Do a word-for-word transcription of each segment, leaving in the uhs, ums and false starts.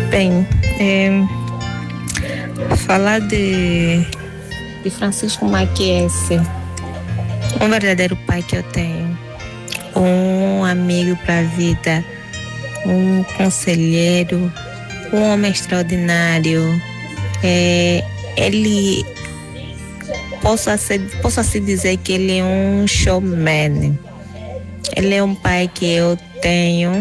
Bem, é, falar de, de Francisco Maquiese, um verdadeiro pai que eu tenho, um amigo para a vida, um conselheiro, um homem extraordinário. É, ele posso se, posso assim dizer que ele é um showman. Ele é um pai que eu tenho.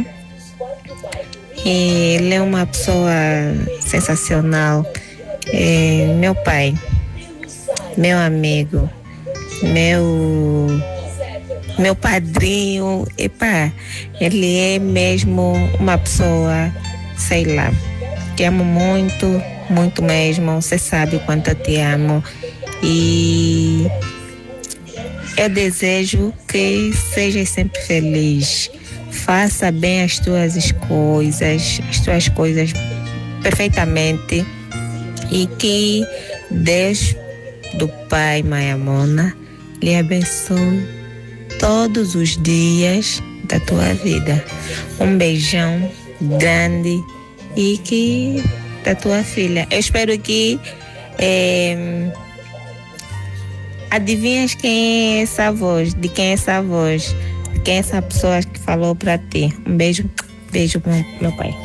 E ele é uma pessoa sensacional. É, meu pai, meu amigo, meu meu padrinho, epa, ele é mesmo uma pessoa, sei lá, te amo muito, muito mesmo. Você sabe o quanto eu te amo e eu desejo que sejas sempre feliz. Faça bem as tuas coisas, as tuas coisas perfeitamente e que Deus do Pai Mayamona lhe abençoe todos os dias da tua vida. Um beijão grande e que da tua filha. Eu espero que é, adivinhas quem é essa voz, de quem é essa voz, de quem é essa pessoa que falou para ti. Um beijo, beijo meu, meu pai.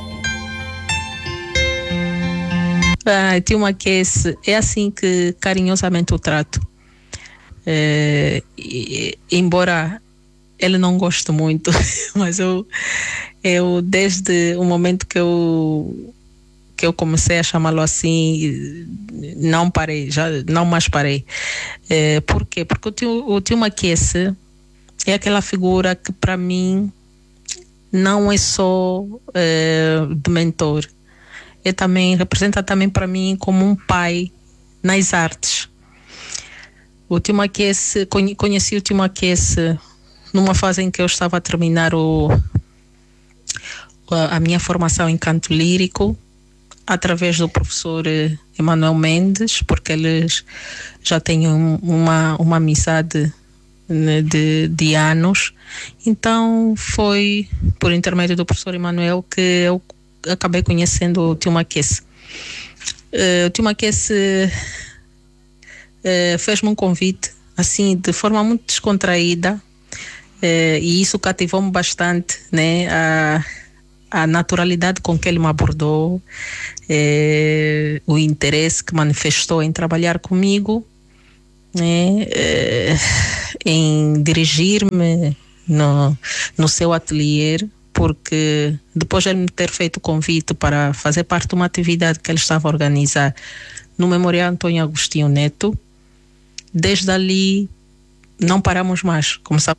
Ah, tio Maquiese, é assim que carinhosamente o trato. É, e, embora ele não goste muito, mas eu, eu desde o momento que eu que eu comecei a chamá-lo assim, não parei, já não mais parei. É, por quê? Porque o tio, o tio Maquiese é aquela figura que para mim não é só é, de mentor, é também, representa também para mim como um pai nas artes. O tio Maquiese, conheci o tio Maquiese numa fase em que eu estava a terminar o, a, a minha formação em canto lírico, através do professor Emanuel Mendes, porque eles já têm um, uma, uma amizade de, de anos. Então foi por intermédio do professor Emanuel que eu acabei conhecendo o tio Maquiese. Uh, o tio Maquiese Uh, fez-me um convite assim de forma muito descontraída, uh, e isso cativou-me bastante, né? A, a naturalidade com que ele me abordou, uh, o interesse que manifestou em trabalhar comigo, né? Uh, em dirigir-me no, no seu ateliê, porque depois de ele me ter feito o convite para fazer parte de uma atividade que ele estava a organizar no Memorial Antônio Agostinho Neto, desde ali não paramos mais. Começamos.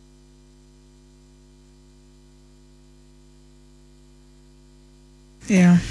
Yeah.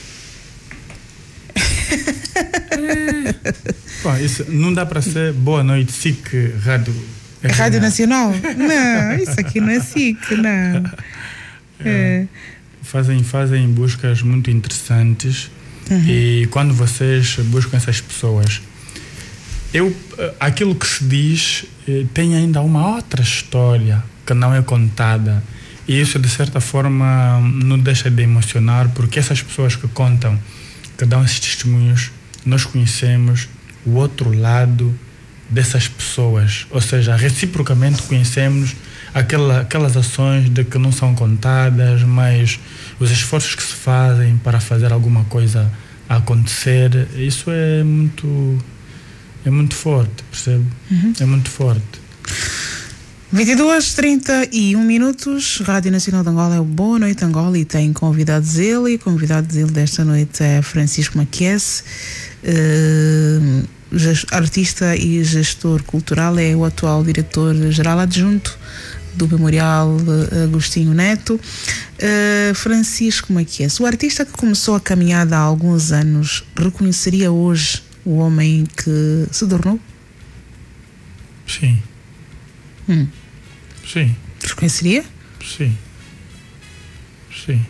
Pô, isso não dá para ser Boa Noite S I C Rádio. É Rádio Nacional? Não, isso aqui não é S I C, não. É. Fazem, fazem buscas muito interessantes. Uhum. E quando vocês buscam essas pessoas, eu, aquilo que se diz tem ainda uma outra história que não é contada, e isso de certa forma não deixa de emocionar, porque essas pessoas que contam, que dão esses testemunhos, nós conhecemos o outro lado dessas pessoas, ou seja, reciprocamente conhecemos aquela, aquelas ações de que não são contadas, mas os esforços que se fazem para fazer alguma coisa acontecer. Isso é muito é muito forte, percebe? Uhum. É muito forte. vinte e duas, trinta e um minutos, Rádio Nacional de Angola é o Boa Noite Angola e tem convidados ele, e convidados ele desta noite é Francisco Maquiese, uh, artista e gestor cultural, é o atual diretor-geral adjunto do Memorial Agostinho Neto. Uh, Francisco Maquiese, o artista que começou a caminhada há alguns anos, reconheceria hoje o homem que se tornou? Sim. Hum. Sim. Reconheceria? Sim. Sim.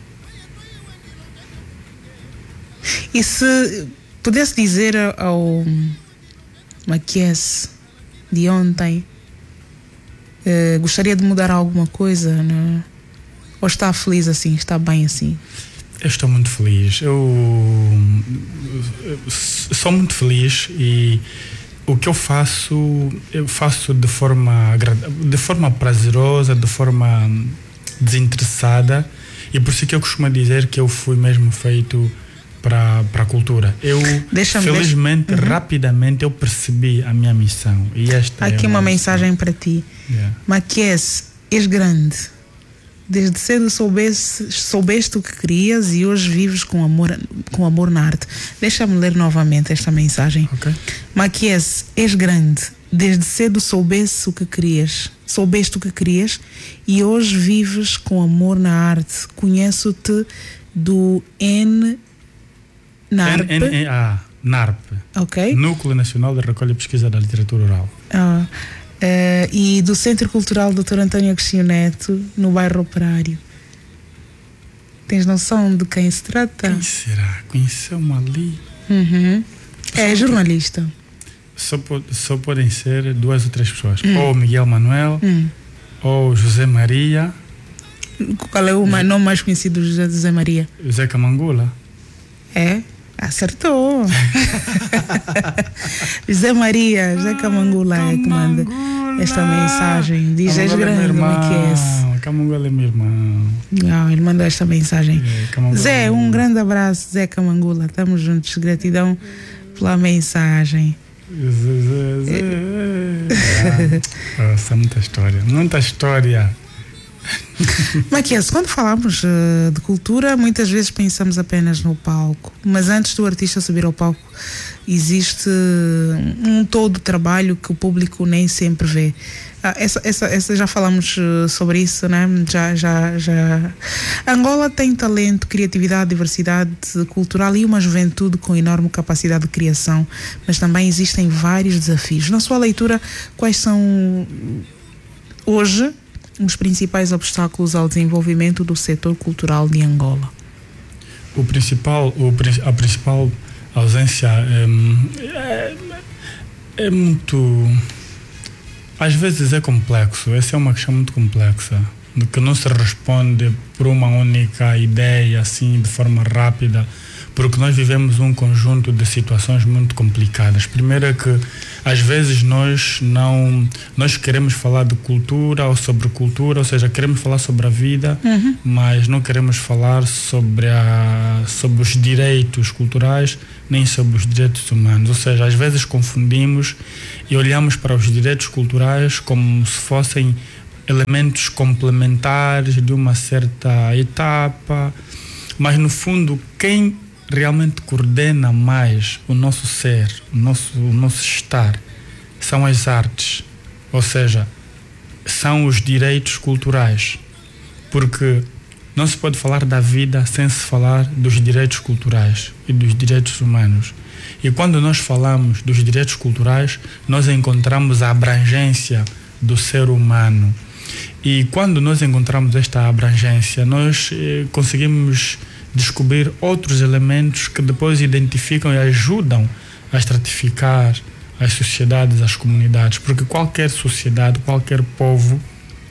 E se pudesse dizer ao Maquiese de ontem, uh, gostaria de mudar alguma coisa, né? Ou está feliz assim, está bem assim? Eu estou muito feliz. Eu, eu sou muito feliz e o que eu faço, eu faço de forma, de forma prazerosa, de forma desinteressada, e por isso que eu costumo dizer que eu fui mesmo feito para a cultura. Eu, deixa felizmente, deixa... Uhum. rapidamente, eu percebi a minha missão. E esta Aqui é uma missão. mensagem para ti. Yeah. Maquies, és grande. Desde cedo soubeste, soubeste o que querias e hoje vives com amor, com amor na arte. Deixa-me ler novamente esta mensagem. Okay. Maquies, és grande. Desde cedo soubeste o que querias. Soubeste o que querias e hoje vives com amor na arte. Conheço-te do N... NARP. N N A, NARP. Ok. Núcleo Nacional de Recolha e Pesquisa da Literatura Oral. Ah. Uh, e do Centro Cultural doutor António Agostinho Neto, no bairro Operário. Tens noção de quem se trata? Quem será? Conheceu-me ali. Uhum. É jornalista. Só, só podem ser duas ou três pessoas. Hum. Ou Miguel Manuel, hum. ou José Maria. Qual é o José... nome mais conhecido de José Maria? José Camangula. É? Acertou. José Maria, José Camangula é que manda esta mensagem. Diz: és grande, como é que é? Camangula é meu irmão. Não, ele mandou esta mensagem. É, Zé, um grande abraço, Zé Camangula. Estamos juntos. Gratidão pela mensagem. Zé, Zé, Zé. Nossa, muita história. Muita história. Maquies, quando falamos uh, de cultura, muitas vezes pensamos apenas no palco, mas antes do artista subir ao palco existe um todo de trabalho que o público nem sempre vê. Ah, essa, essa, essa, já falamos uh, sobre isso, né? Já, já, já. Angola tem talento, criatividade, diversidade cultural e uma juventude com enorme capacidade de criação, mas também existem vários desafios. Na sua leitura, quais são hoje os principais obstáculos ao desenvolvimento do setor cultural de Angola? O principal, o, a principal ausência é, é, é muito... Às vezes é complexo. Essa é uma questão muito complexa, de que não se responde por uma única ideia, assim, de forma rápida, porque nós vivemos um conjunto de situações muito complicadas. Primeiro é que às vezes nós não nós queremos falar de cultura ou sobre cultura, ou seja, queremos falar sobre a vida, uhum. mas não queremos falar sobre, a, sobre os direitos culturais nem sobre os direitos humanos. Ou seja, às vezes confundimos e olhamos para os direitos culturais como se fossem elementos complementares de uma certa etapa, mas no fundo quem realmente coordena mais o nosso ser, o nosso, o nosso estar, são as artes, ou seja, são os direitos culturais, porque não se pode falar da vida sem se falar dos direitos culturais e dos direitos humanos. E quando nós falamos dos direitos culturais, nós encontramos a abrangência do ser humano. E quando nós encontramos esta abrangência, nós eh, conseguimos descobrir outros elementos que depois identificam e ajudam a estratificar as sociedades, as comunidades, porque qualquer sociedade, qualquer povo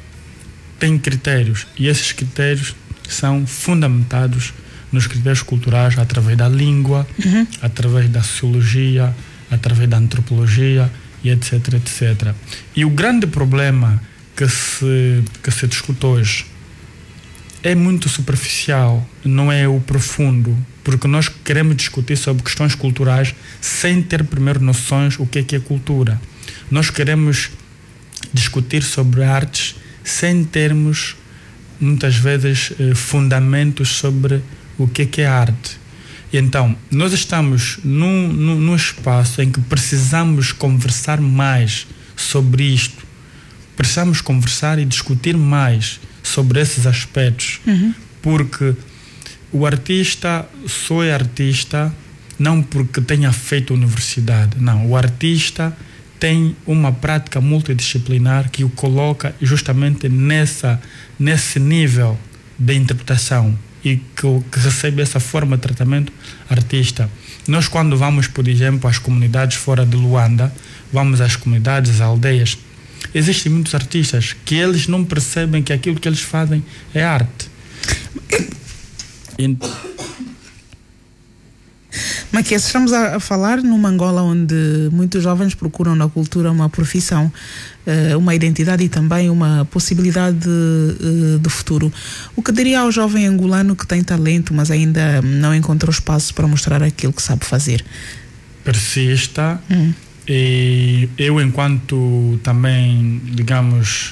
tem critérios, e esses critérios são fundamentados nos critérios culturais através da língua, uhum. através da sociologia, através da antropologia e etc, etcétera. E o grande problema que se, que se discute hoje é muito superficial, não é o profundo, porque nós queremos discutir sobre questões culturais sem ter primeiro noções o que é que é cultura. Nós queremos discutir sobre artes sem termos muitas vezes fundamentos sobre o que é que é arte. E então, nós estamos num, num, num espaço em que precisamos conversar mais sobre isto, precisamos conversar e discutir mais sobre esses aspectos, uhum. porque o artista só é artista não porque tenha feito universidade, não, o artista tem uma prática multidisciplinar que o coloca justamente nessa, nesse nível de interpretação e que, que recebe essa forma de tratamento artista. Nós, quando vamos, por exemplo, às comunidades fora de Luanda, vamos às comunidades, às aldeias, existem muitos artistas que eles não percebem que aquilo que eles fazem é arte. Maquies, estamos a, a falar numa Angola onde muitos jovens procuram na cultura uma profissão, uh, uma identidade e também uma possibilidade de, uh, de futuro. O que diria ao jovem angolano que tem talento, mas ainda não encontrou espaço para mostrar aquilo que sabe fazer? Persista. Hum. E eu, enquanto também, digamos,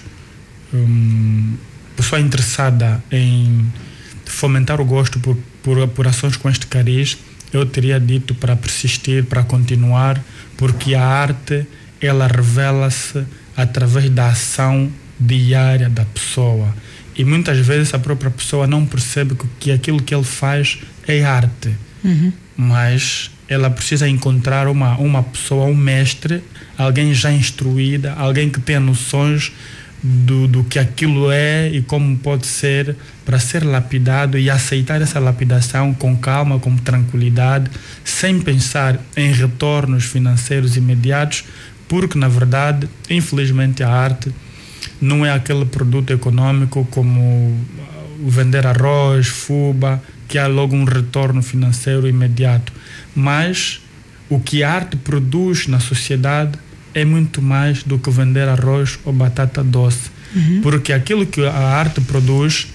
um, pessoa interessada em fomentar o gosto por, por, por ações com este cariz, eu teria dito para persistir, para continuar, porque a arte, ela revela-se através da ação diária da pessoa. E muitas vezes a própria pessoa não percebe que, que aquilo que ele faz é arte. Uhum. Mas ela precisa encontrar uma, uma pessoa, um mestre, alguém já instruída, alguém que tenha noções do, do que aquilo é e como pode ser, para ser lapidado e aceitar essa lapidação com calma, com tranquilidade, sem pensar em retornos financeiros imediatos, porque na verdade, infelizmente, a arte não é aquele produto econômico como vender arroz, fuba, que há logo um retorno financeiro imediato. Mas o que a arte produz na sociedade é muito mais do que vender arroz ou batata doce. Uhum. Porque aquilo que a arte produz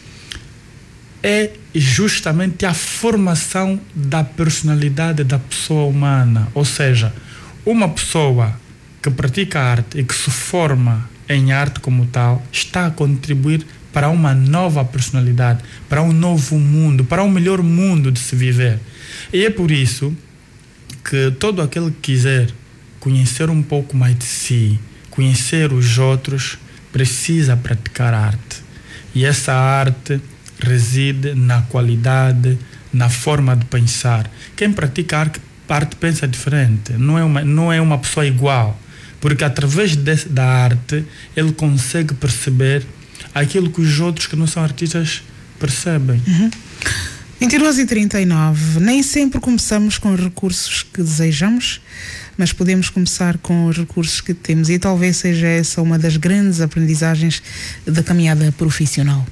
é justamente a formação da personalidade da pessoa humana. Ou seja, uma pessoa que pratica arte e que se forma em arte como tal está a contribuir para uma nova personalidade, para um novo mundo, para um melhor mundo de se viver. E é por isso que todo aquele que quiser conhecer um pouco mais de si, conhecer os outros, precisa praticar arte. E essa arte reside na qualidade, na forma de pensar. Quem pratica arte, arte pensa diferente, não é uma, não é uma pessoa igual, porque através de, da arte ele consegue perceber aquilo que os outros que não são artistas percebem. Uhum. vinte e duas e trinta e nove. Nem sempre começamos com os recursos que desejamos, mas podemos começar com os recursos que temos, e talvez seja essa uma das grandes aprendizagens da caminhada profissional.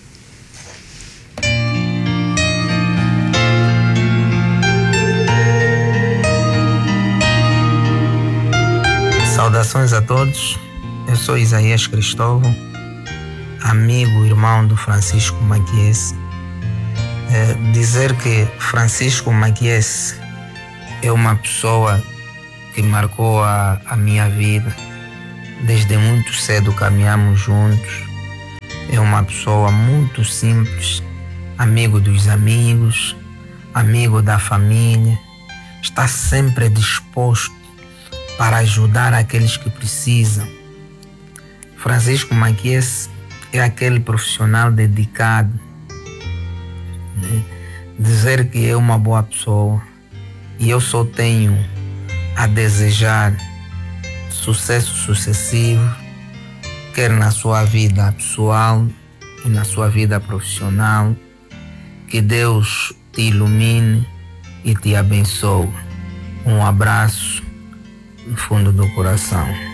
Saudações a todos, eu sou Isaías Cristóvão, amigo e irmão do Francisco Maquies. É, dizer que Francisco Maquies é uma pessoa que marcou a, a minha vida. Desde muito cedo caminhamos juntos. É uma pessoa muito simples, amigo dos amigos, amigo da família. Está sempre disposto para ajudar aqueles que precisam. Francisco Maquies é aquele profissional dedicado. Dizer que é uma boa pessoa, e eu só tenho a desejar sucesso sucessivo, quer na sua vida pessoal e na sua vida profissional. Que Deus te ilumine e te abençoe. Um abraço no fundo do coração.